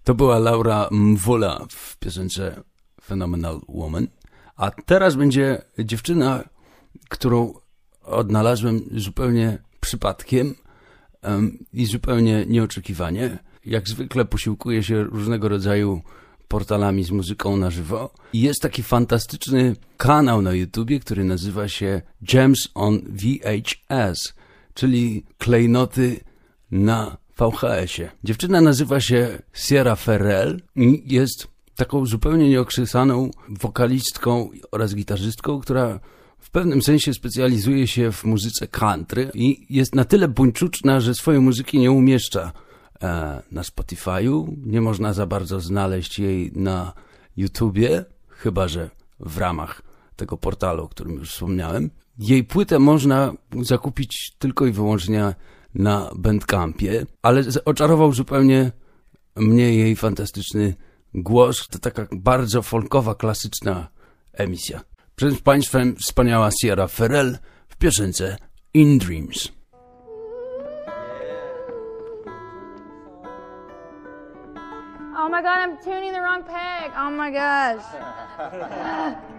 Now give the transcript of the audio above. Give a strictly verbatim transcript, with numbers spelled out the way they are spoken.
To była Laura Mvula w piosence Phenomenal Woman. A teraz będzie dziewczyna, którą odnalazłem zupełnie przypadkiem um, i zupełnie nieoczekiwanie. Jak zwykle posiłkuję się różnego rodzaju portalami z muzyką na żywo. I jest taki fantastyczny kanał na YouTubie, który nazywa się Gems on V H S, czyli klejnoty na V H S-ie. Dziewczyna nazywa się Sierra Ferrell i jest taką zupełnie nieokrzesaną wokalistką oraz gitarzystką, która w pewnym sensie specjalizuje się w muzyce country i jest na tyle buńczuczna, że swojej muzyki nie umieszcza e, na Spotify'u. Nie można za bardzo znaleźć jej na YouTubie, chyba że w ramach tego portalu, o którym już wspomniałem. Jej płytę można zakupić tylko i wyłącznie na Bandcampie, ale oczarował zupełnie mnie jej fantastyczny głos. To taka bardzo folkowa, klasyczna emisja. Przed Państwem wspaniała Sierra Ferrell w piosence In Dreams. Oh my god, I'm tuning the wrong peg. Oh my gosh.